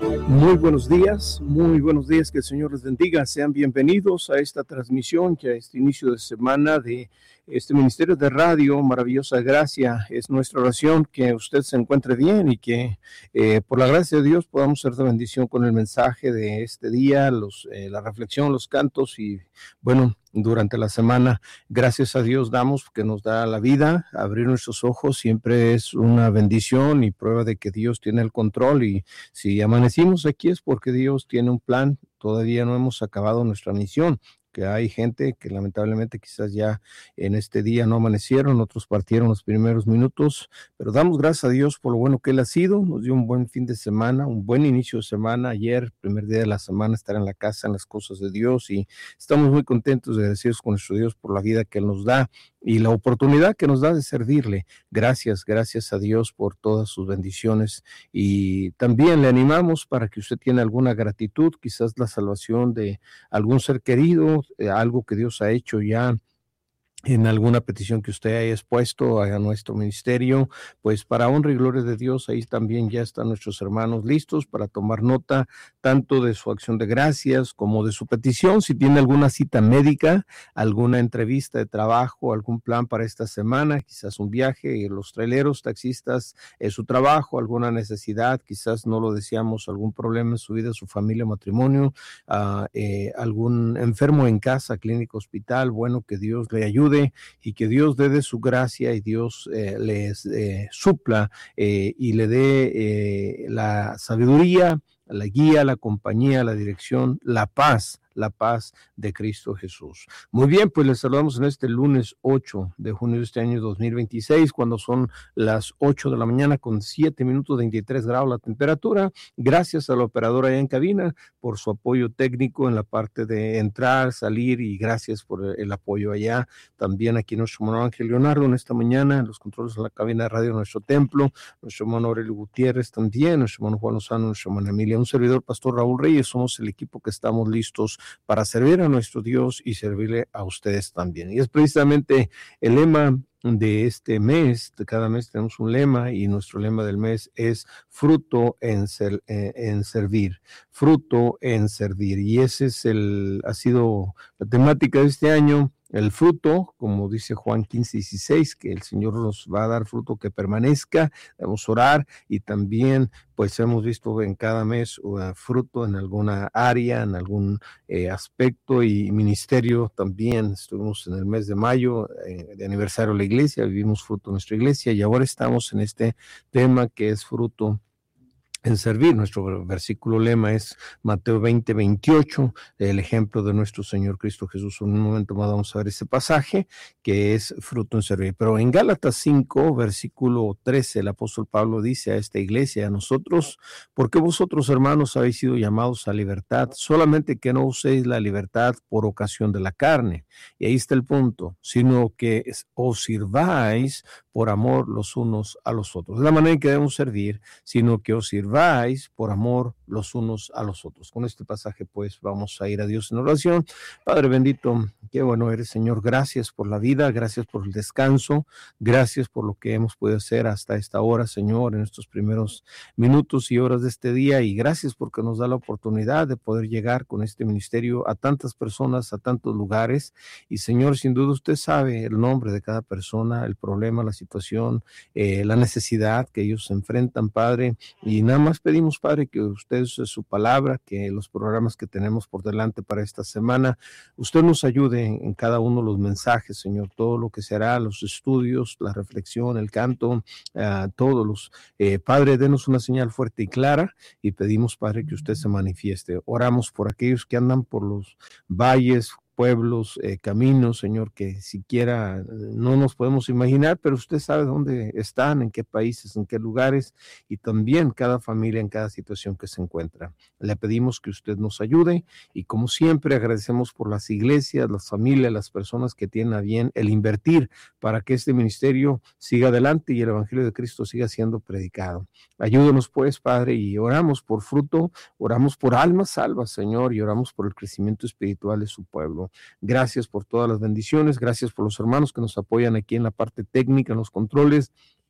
Muy buenos días, que el Señor les bendiga. Sean bienvenidos a esta transmisión, que a este inicio de semana de este Ministerio de Radio, Maravillosa Gracia. Es nuestra oración que usted se encuentre bien y que por la gracia de Dios podamos ser de bendición con el mensaje de este día, la reflexión, los cantos y bueno, durante la semana. Gracias a Dios damos que nos da la vida. Abrir nuestros ojos siempre es una bendición y prueba de que Dios tiene el control, y si amanecimos aquí es porque Dios tiene un plan. Todavía no hemos acabado nuestra misión, que hay gente que lamentablemente quizás ya en este día no amanecieron, otros partieron los primeros minutos, pero damos gracias a Dios por lo bueno que Él ha sido. Nos dio un buen fin de semana, un buen inicio de semana. Ayer, primer día de la semana, estar en la casa, en las cosas de Dios, y estamos muy contentos, agradecidos con nuestro Dios por la vida que Él nos da y la oportunidad que nos da de servirle. Gracias a Dios por todas sus bendiciones, y también le animamos para que usted tiene alguna gratitud, quizás la salvación de algún ser querido, algo que Dios ha hecho ya en alguna petición que usted haya expuesto a nuestro ministerio, pues para honra y gloria de Dios, ahí también ya están nuestros hermanos listos para tomar nota tanto de su acción de gracias como de su petición. Si tiene alguna cita médica, alguna entrevista de trabajo, algún plan para esta semana, quizás un viaje, los traileros, taxistas, su trabajo, alguna necesidad, quizás no lo deseamos, algún problema en su vida, su familia, matrimonio, algún enfermo en casa, clínica, hospital, bueno, que Dios le ayude y que Dios dé de su gracia y Dios les supla y le dé la sabiduría, la guía, la compañía, la dirección, la paz de Cristo Jesús. Muy bien, pues les saludamos en este lunes 8 de junio de este año 2026, cuando son las 8 de la mañana con 7 minutos, 23 grados la temperatura. Gracias a la operadora allá en cabina por su apoyo técnico en la parte de entrar, salir, y gracias por el apoyo allá. También aquí nuestro hermano Ángel Leonardo en esta mañana, en los controles de la cabina de radio de nuestro templo, nuestro hermano Aurelio Gutiérrez también, nuestro hermano Juan Lozano, nuestra hermana Emilia, un servidor, Pastor Raúl Reyes. Somos el equipo que estamos listos para servir a nuestro Dios y servirle a ustedes también. Y es precisamente el lema de este mes. De cada mes tenemos un lema, y nuestro lema del mes es fruto en servir, fruto en servir. Y ese es ha sido la temática de este año. El fruto, como dice Juan 15:16, que el Señor nos va a dar fruto que permanezca. Debemos orar, y también pues hemos visto en cada mes fruto en alguna área, en algún aspecto y ministerio. También estuvimos en el mes de mayo de aniversario de la iglesia, vivimos fruto en nuestra iglesia, y ahora estamos en este tema que es fruto en servir. Nuestro versículo lema es Mateo 20:28, el ejemplo de nuestro Señor Cristo Jesús. En un momento más vamos a ver ese pasaje que es fruto en servir. Pero en Gálatas 5, versículo 13, el apóstol Pablo dice a esta iglesia, a nosotros: porque vosotros, hermanos, habéis sido llamados a libertad, solamente que no uséis la libertad por ocasión de la carne. Y ahí está el punto, sino que os sirváis por amor los unos a los otros. De la manera en que debemos servir, sino que os sirváis por amor los unos a los otros. Con este pasaje pues vamos a ir a Dios en oración. Padre bendito, qué bueno eres, Señor. Gracias por la vida, gracias por el descanso, gracias por lo que hemos podido hacer hasta esta hora, Señor, en estos primeros minutos y horas de este día, y gracias porque nos da la oportunidad de poder llegar con este ministerio a tantas personas, a tantos lugares. Y Señor, sin duda usted sabe el nombre de cada persona, el problema, la situación, la necesidad que ellos se enfrentan, Padre, y nada más pedimos, Padre, que usted use su palabra, que los programas que tenemos por delante para esta semana, usted nos ayude en cada uno de los mensajes, Señor, todo lo que será, los estudios, la reflexión, el canto, todos los, Padre, denos una señal fuerte y clara, y pedimos, Padre, que usted se manifieste. Oramos por aquellos que andan por los valles, pueblos, caminos, Señor, que siquiera no nos podemos imaginar, pero usted sabe dónde están, en qué países, en qué lugares, y también cada familia en cada situación que se encuentra. Le pedimos que usted nos ayude, y como siempre agradecemos por las iglesias, las familias, las personas que tienen a bien el invertir para que este ministerio siga adelante y el evangelio de Cristo siga siendo predicado. Ayúdenos pues, Padre, y oramos por fruto, oramos por almas salvas, Señor, y oramos por el crecimiento espiritual de su pueblo. Gracias por todas las bendiciones, gracias por los hermanos que nos apoyan aquí en la parte técnica, en los controles,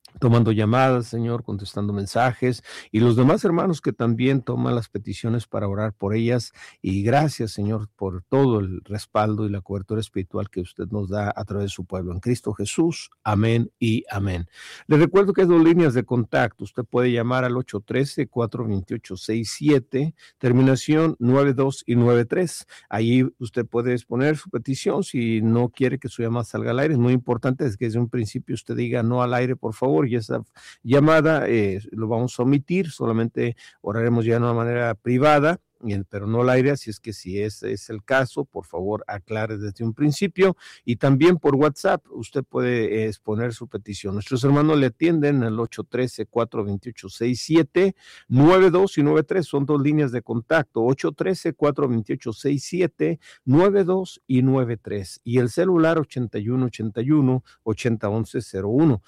tomando llamadas, Señor, contestando mensajes, y los demás hermanos que también toman las peticiones para orar por ellas. Y gracias, Señor, por todo el respaldo y la cobertura espiritual que usted nos da a través de su pueblo. En Cristo Jesús, amén y amén. Le recuerdo que hay 2 líneas de contacto. Usted puede llamar al 813-428-67, terminación 92 y 93. Ahí usted puede exponer su petición. Si no quiere que su llamada salga al aire, es muy importante que desde un principio usted diga no al aire, por favor, y esa llamada lo vamos a omitir, solamente oraremos ya de una manera privada, pero no al aire. Así es que si ese es el caso, por favor aclare desde un principio. Y también por WhatsApp usted puede exponer su petición. Nuestros hermanos le atienden al 813-428-67, 92 y 93, son 2 líneas de contacto, 813-428-67, 92 y 93, y el celular 8181-801101,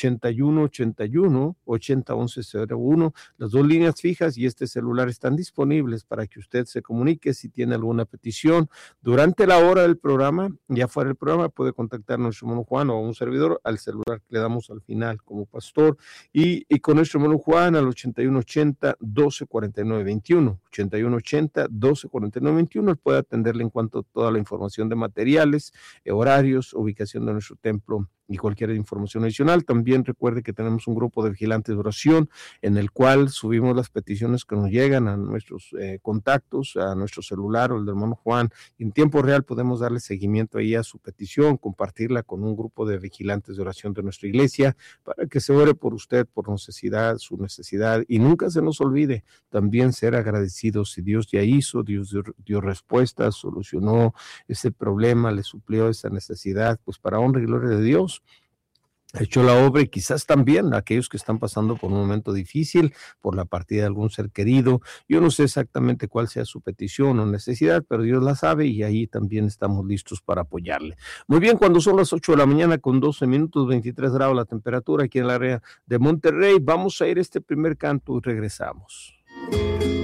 8181-801101. Las 2 líneas fijas y este celular están disponibles para que usted se comunique si tiene alguna petición durante la hora del programa. Ya fuera del programa puede contactar a nuestro hermano Juan o a un servidor al celular que le damos al final como pastor, y con nuestro hermano Juan al 8180-1249-21, 8180-1249-21. Él puede atenderle en cuanto a toda la información de materiales, horarios, ubicación de nuestro templo y cualquier información adicional. También recuerde que tenemos un grupo de vigilantes de oración en el cual subimos las peticiones que nos llegan a nuestros contactos, a nuestro celular o el del hermano Juan. En tiempo real podemos darle seguimiento ahí a su petición, compartirla con un grupo de vigilantes de oración de nuestra iglesia para que se ore por usted, por su necesidad. Y nunca se nos olvide también ser agradecidos. Si Dios ya hizo, Dios dio respuestas, solucionó ese problema, le suplió esa necesidad, pues para honra y gloria de Dios ha hecho la obra. Y quizás también aquellos que están pasando por un momento difícil, por la partida de algún ser querido. Yo no sé exactamente cuál sea su petición o necesidad, pero Dios la sabe y ahí también estamos listos para apoyarle. Muy bien, cuando son las 8 de la mañana con 12 minutos, 23 grados la temperatura aquí en el área de Monterrey, vamos a ir a este primer canto y regresamos.